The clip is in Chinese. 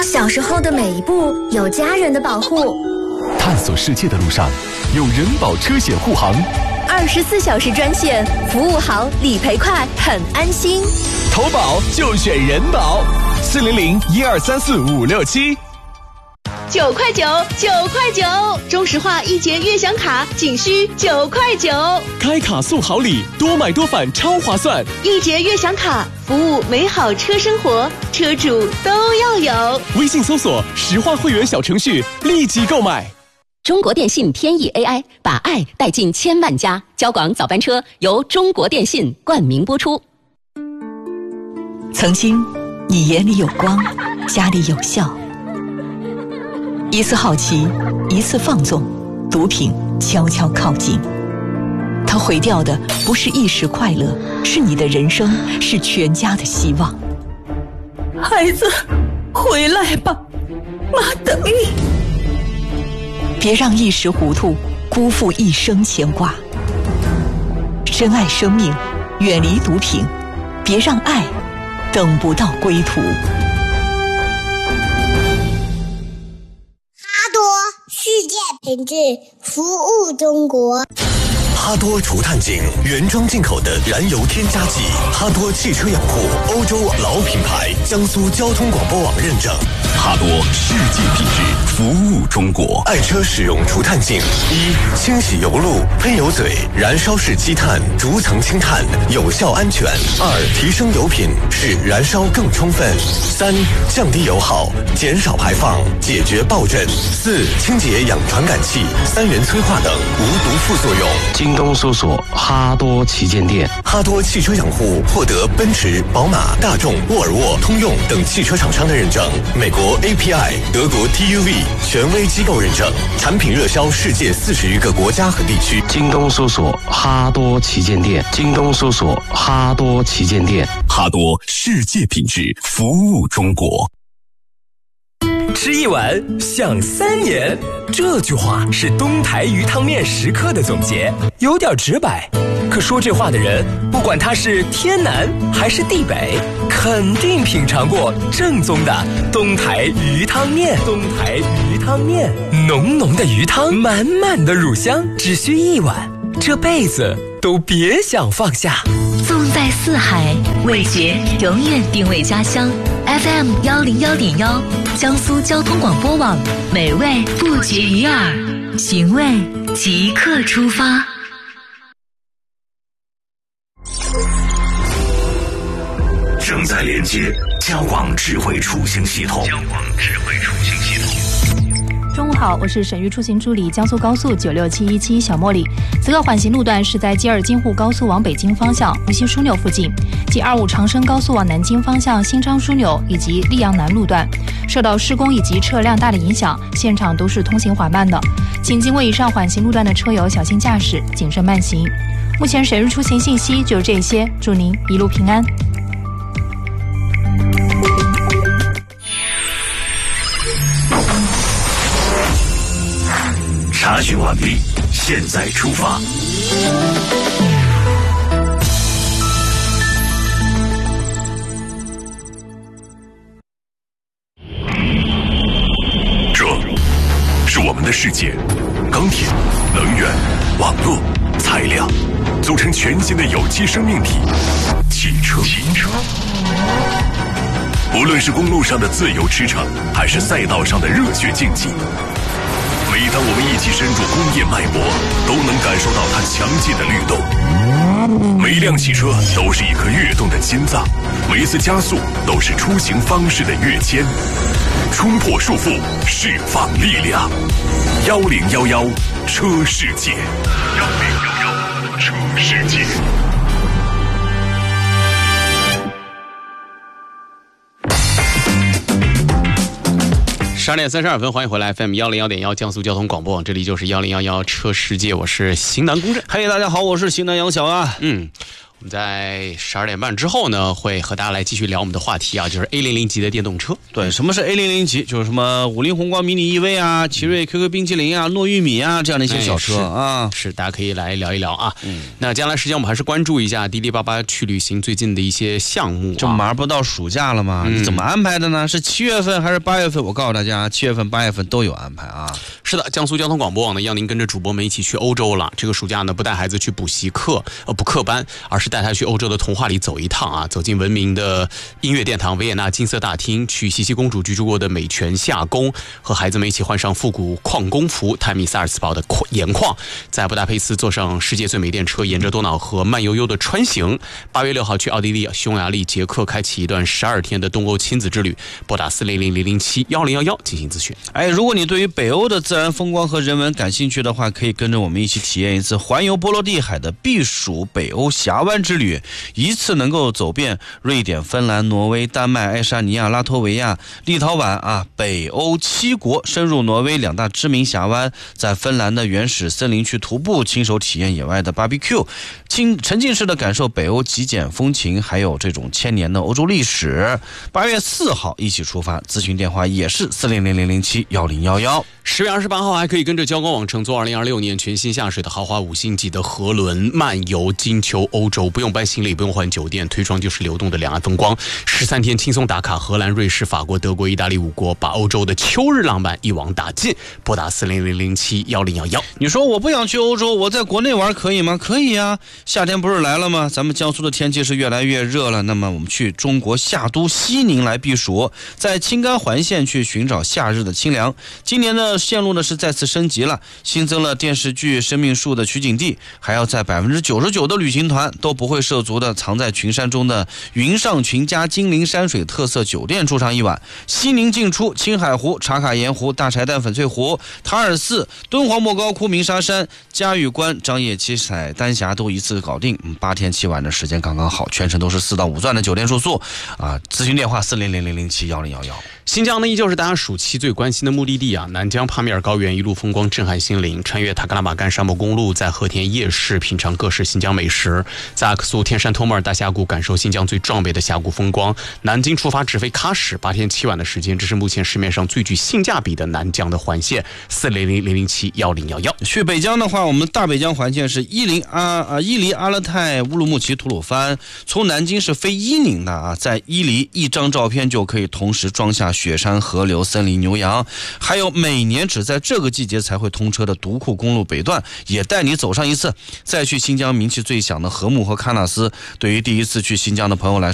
小时候的每一步有家人的保护， 探索世界的路上有人保车险护航 ，24小时专线，服务好，理赔快，很安心。 投保就选人保，400-1234-567。 9块9，9块9，中石化一节悦享卡仅需9块9， 开卡送好礼，多买多返超划算。 一节悦享卡，服务美好车生活，车主都要有。 微信搜索石化会员小程序，立即购买。 中国电信天翼 AI 把爱带进千万家，交广早班车由中国电信冠名播出。 曾经，你眼里有光，家里有笑。一次好奇，一次放纵，毒品悄悄靠近。它毁掉的不是一时快乐，是你的人生，是全家的希望。 孩子，回来吧，妈等你。 别让一时糊涂辜负一生牵挂。珍爱生命，远离毒品，别让爱等不到归途。 世界品质，服务中国。 哈多除碳井原装进口的燃油添加剂，哈多汽车养护欧洲老品牌，江苏交通广播网认证。 哈多世界品质，服务中国。 爱车使用除碳净：一、清洗油路、喷油嘴、燃烧式积碳，逐层清碳，有效安全；二、提升油品，使燃烧更充分；三、降低油耗，减少排放，解决爆震；四、清洁氧传感器、三元催化等无毒副作用。 京东搜索哈多旗舰店。 哈多汽车养护获得奔驰、宝马、大众、沃尔沃、通用等汽车厂商的认证，美国 API、德国 TUV 权威机构认证，产品热销世界40余个国家和地区。 京东搜索哈多旗舰店。京东搜索哈多旗舰店。 哈多世界品质，服务中国。 吃一碗想3年，这句话是东台鱼汤面食客的总结，有点直白。可说这话的人，不管他是天南还是地北，肯定品尝过正宗的东台鱼汤面。东台鱼汤面，浓浓的鱼汤，满满的乳香，只需1碗，这辈子都别想放下。 纵在四海，味觉永远定位家乡。FM 101.1，江苏交通广播网，美味不绝于耳，寻味即刻出发。 正在连接交广智慧出行系统。 中午好，我是省域出行助理江苏高速96717小茉莉。此刻缓行路段是在吉尔京沪高速往北京方向无锡枢纽附近，即25长深高速往南京方向新昌枢纽以及溧阳南路段，受到施工以及车辆大的影响，现场都是通行缓慢的，请经过以上缓行路段的车友小心驾驶，谨慎慢行。目前省域出行信息就是这些，祝您一路平安。 查询完毕，现在出发。 这是我们的世界，钢铁、能源、网络、材料，组成全新的有机生命体——汽车。无论是公路上的自由驰骋，还是赛道上的热血竞技，每当我们一起深入工业脉搏，都能感受到它强劲的律动。每辆汽车都是一颗跃动的心脏，每一次加速都是出行方式的跃迁。冲破束缚，释放力量。1011车世界。1011车世界。 12点32分，欢迎回来 FM 101.1江苏交通广播网，这里就是1011车世界，我是型男公正。 嘿，大家好，我是型男杨小啊。 我们在12点半之后呢，会和大家来继续聊我们的话题啊，就是 A00级的电动车。 对，什么是 A00级？就是什么五菱宏光迷你 EV 啊、奇瑞 QQ 冰淇淋啊、糯玉米啊这样的一些小车啊， 是大家可以来聊一聊啊。那接下来时间我们还是关注一下滴滴爸爸去旅行最近的一些项目啊。 这马上不到暑假了吗？你怎么安排的呢？是7月份还是8月份？我告诉大家，7月份、8月份都有安排啊。 是的，江苏交通广播网呢要您跟着主播们一起去欧洲了。这个暑假呢，不带孩子去补课班，而是带他去欧洲的童话里走一趟啊，走进闻名的音乐殿堂维也纳金色大厅，去茜茜公主居住过的美泉夏宫，和孩子们一起换上复古矿工服，探秘萨尔茨堡的盐矿，在布达佩斯坐上世界最美电车，沿着多瑙河慢悠悠的穿行。8月6号去奥地利、匈牙利、捷克，开启一段12天的东欧亲子之旅。拨打400-007-1011进行咨询。 如果你对于北欧的自然风光和人文感兴趣的话，可以跟着我们一起体验一次环游波罗的海的避暑北欧峡湾之旅，一次能够走遍瑞典、芬兰、挪威、丹麦、爱沙尼亚、拉脱维亚、立陶宛啊，北欧7国，深入挪威2大知名峡湾，在芬兰的原始森林区徒步，亲手体验野外的 BBQ， 沉浸式的感受北欧极简风情，还有这种1000年的欧洲历史。8月4号一起出发，咨询电话也是400-007-1011。 10月28号还可以跟着交光网乘坐2026年全新下水的豪华5星级的河轮漫游金秋欧洲，不用搬行李，不用换酒店，推窗就是流动的两岸风光。13天轻松打卡荷兰、瑞士、法国、德国、意大利5国，把欧洲的秋日浪漫一网打尽。拨打400-007-1011。 你说我不想去欧洲，我在国内玩可以吗？可以啊，夏天不是来了吗？咱们江苏的天气是越来越热了，那么我们去中国夏都西宁来避暑，在青甘环线去寻找夏日的清凉。今年的线路呢是再次升级了，新增了电视剧《生命树》的取景地，还要在99%的旅行团都不会涉足的藏在群山中的云上群家金陵山水特色酒店住上一晚。西宁进出青海湖、茶卡盐湖、大柴旦翡翠湖、塔尔寺、敦煌莫高窟、鸣沙山、嘉峪关、张掖七彩丹霞都一次搞定。8天7晚的时间刚刚好，全程都是4到5钻的酒店住宿啊。咨询电话400-007-1011。 新疆呢依旧是大家暑期最关心的目的地啊，南疆帕米尔高原一路风光震撼心灵，穿越塔克拉玛干沙漠公路，在和田夜市品尝各式新疆美食，在阿克苏天山托木尔大峡谷感受新疆最壮美的峡谷风光。南京出发直飞喀什，8天7晚的时间，这是目前市面上最具性价比的南疆的环线。400-007-1011。 去北疆的话，我们大北疆环线是伊犁、阿勒泰、乌鲁木齐、吐鲁番，从南京是飞伊宁的啊，在伊犁一张照片就可以同时装下雪山、河流、森林、牛羊，还有每年只在这个季节才会通车的独库公路北段，也带你走上一次。再去新疆名气最响的和木和喀纳斯，对于第一次去新疆的朋友来说